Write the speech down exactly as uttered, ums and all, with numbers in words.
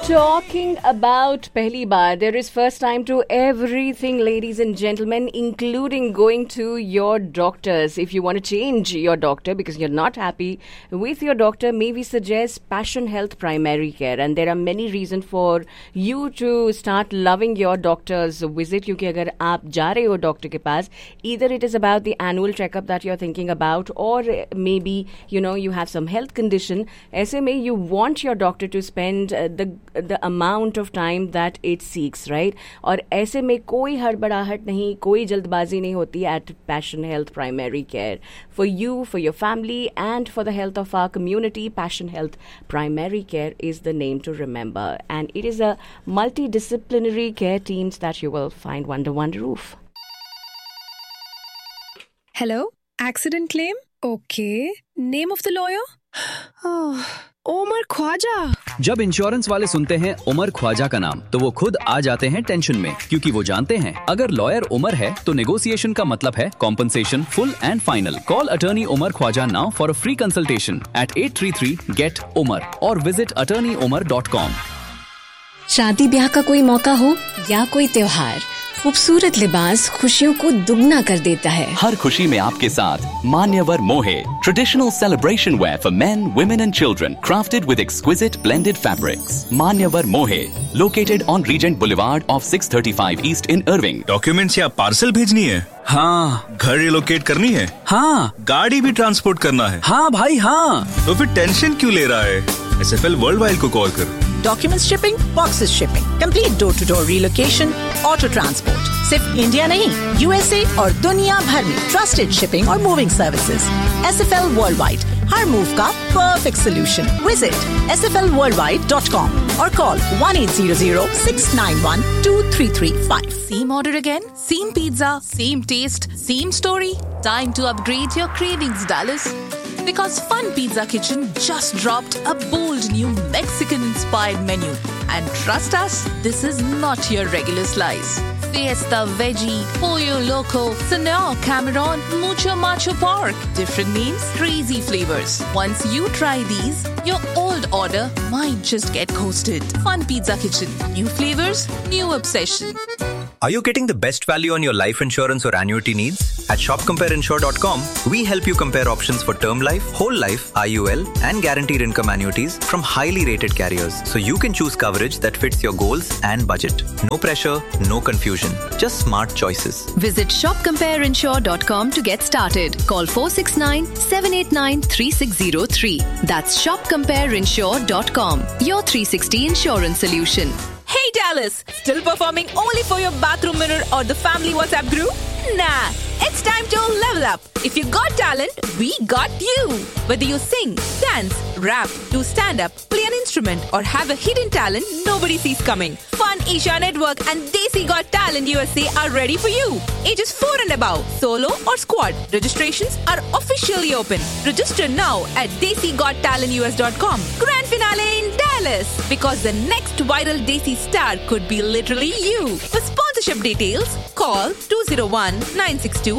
Talking about pehli baar, there is first time to everything, ladies and gentlemen, including going to your doctors. If you want to change your doctor because you're not happy with your doctor, may we suggest Passion Health Primary Care. And there are many reasons for you to start loving your doctor's visit. क्योंकि अगर आप जा रहे हो doctor के पास, either it is about the annual checkup that you're thinking about, or maybe you know you have some health condition. ऐसे में you want your doctor to spend uh, the the amount of time that it seeks, right? और ऐसे में कोई हड़बड़ाहट नहीं, कोई जल्दबाजी नहीं होती at Passion Health Primary Care. For you, for your family, and for the health of our community, Passion Health Primary Care is the name to remember. And it is a multidisciplinary care teams that you will find under one roof. Hello? Accident claim? Okay. Name of the lawyer? Oh, Umar Khwaja. जब insurance वाले सुनते हैं उमर ख्वाजा का नाम, तो वो खुद आ जाते हैं टेंशन में, क्योंकि वो जानते हैं अगर लॉयर उमर है तो नेगोशिएशन का मतलब है compensation full and final. Call attorney Umar Khwaja now for a free consultation eight eight three three get Umar और visit attorney Umar dot com. शादी ब्याह का कोई मौका हो या कोई त्योहार, खूबसूरत लिबास खुशियों को दुगना कर देता है. हर खुशी में आपके साथ मान्यवर मोहे, traditional celebration where for main, women and children, crafted with exquisite blended fabrics. मान्यवर मोहे, located on Regent Boulevard of six thirty-five East in Irving. Documents या पार्सल भेजनी है? हाँ. घर रिलोकेट करनी है? हाँ. गाड़ी भी ट्रांसपोर्ट करना है? हाँ भाई हाँ. तो फिर टेंशन क्यों ले रहा है? S F L world wide को कॉल कर. Documents shipping, boxes shipping, complete door to door relocation, auto transport. सिर्फ इंडिया नहीं, यूएसए और दुनिया भर में ट्रस्टेड शिपिंग और moving services. S F L world wide, हर मूव का perfect solution. Visit S F L world wide dot com और call one eight zero zero six nine one two three three five. Same order again? Same pizza, same taste, same story? Time to upgrade your cravings, Dallas. Because Fun Pizza Kitchen just dropped a bold new Mexican-inspired menu. And trust us, this is not your regular slice. Fiesta Veggie, Pollo Loco, Senor Cameron, Mucho Macho Pork. Different names, crazy flavors. Once you try these, your old order might just get coasted. Fun Pizza Kitchen. New flavors, new obsession. Are you getting the best value on your life insurance or annuity needs? At shop compare insure dot com, we help you compare options for term life, whole life, I U L, and guaranteed income annuities from highly rated carriers, so you can choose coverage that fits your goals and budget. No pressure, no confusion, just smart choices. Visit shop compare insure dot com to get started. Call four six nine seven eight nine three six zero three. That's shop compare insure dot com. Your three sixty insurance solution. Hey Dallas! Still performing only for your bathroom mirror or the family WhatsApp group? Nah, it's time to level up. If you got talent, we got you. Whether you sing, dance, rap, do stand-up, play an instrument, or have a hidden talent nobody sees coming, Fun Asia Network and Desi Got Talent U S A are ready for you. Ages four and above, solo or squad. Registrations are officially open. Register now at desi got talent u s dot com. Grand finale in Dallas. Because the next viral Desi star could be literally you. For sponsorship details, call two zero one nine six two